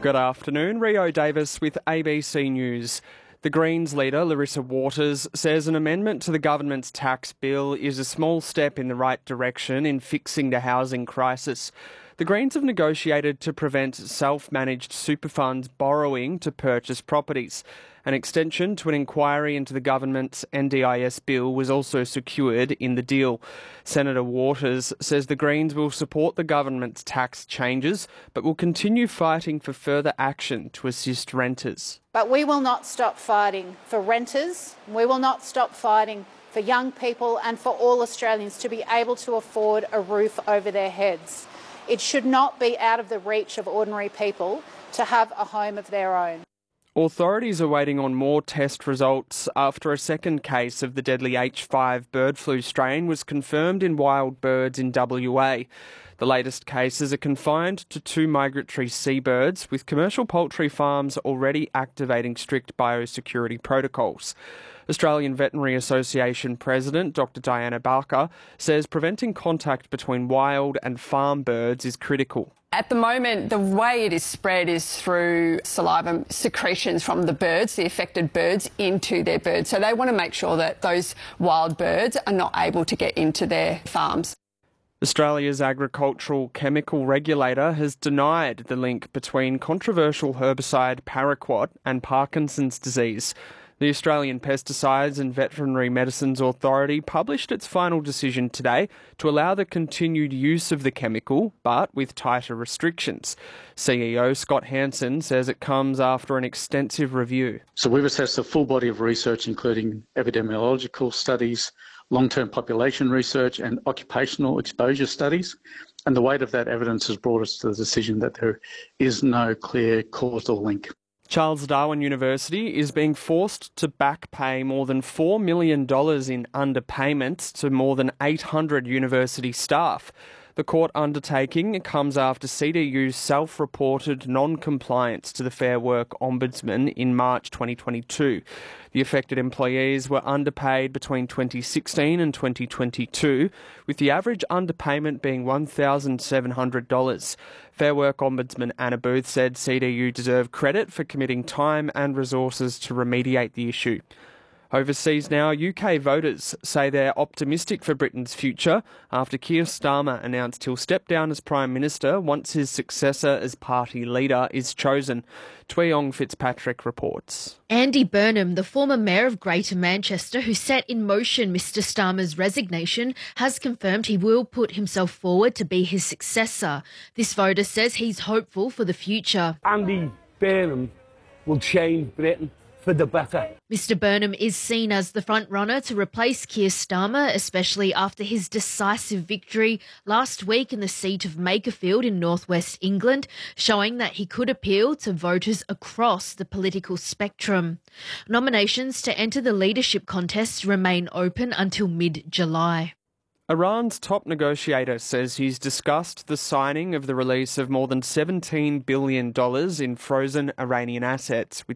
Good afternoon, Rio Davis with ABC News. The Greens leader, Larissa Waters, says an amendment to the government's tax bill is a small step in the right direction in fixing the housing crisis. The Greens have negotiated to prevent self-managed super funds borrowing to purchase properties. An extension to an inquiry into the government's NDIS bill was also secured in the deal. Senator Waters says the Greens will support the government's tax changes, but will continue fighting for further action to assist renters. But we will not stop fighting for renters. We will not stop fighting for young people and for all Australians to be able to afford a roof over their heads. It should not be out of the reach of ordinary people to have a home of their own. Authorities are waiting on more test results after a second case of the deadly H5 bird flu strain was confirmed in wild birds in WA. The latest cases are confined to 2 migratory seabirds, with commercial poultry farms already activating strict biosecurity protocols. Australian Veterinary Association President Dr Diana Barker says preventing contact between wild and farm birds is critical. At the moment, the way it is spread is through saliva secretions from the birds, the affected birds, into their birds. So they want to make sure that those wild birds are not able to get into their farms. Australia's agricultural chemical regulator has denied the link between controversial herbicide paraquat and Parkinson's disease. The Australian Pesticides and Veterinary Medicines Authority published its final decision today to allow the continued use of the chemical, but with tighter restrictions. CEO Scott Hansen says it comes after an extensive review. So we've assessed a full body of research, including epidemiological studies, long-term population research and occupational exposure studies. And the weight of that evidence has brought us to the decision that there is no clear causal link. Charles Darwin University is being forced to back pay more than $4 million in underpayments to more than 800 university staff. The court undertaking comes after CDU's self-reported non-compliance to the Fair Work Ombudsman in March 2022. The affected employees were underpaid between 2016 and 2022, with the average underpayment being $1,700. Fair Work Ombudsman Anna Booth said CDU deserved credit for committing time and resources to remediate the issue. Overseas now, UK voters say they're optimistic for Britain's future after Keir Starmer announced he'll step down as Prime Minister once his successor as party leader is chosen. Tweeyong Fitzpatrick reports. Andy Burnham, the former mayor of Greater Manchester who set in motion Mr Starmer's resignation, has confirmed he will put himself forward to be his successor. This voter says he's hopeful for the future. Andy Burnham will change Britain for the better. Mr Burnham is seen as the front-runner to replace Keir Starmer, especially after his decisive victory last week in the seat of Makerfield in northwest England, showing that he could appeal to voters across the political spectrum. Nominations to enter the leadership contest remain open until mid-July. Iran's top negotiator says he's discussed the signing of the release of more than $17 billion in frozen Iranian assets with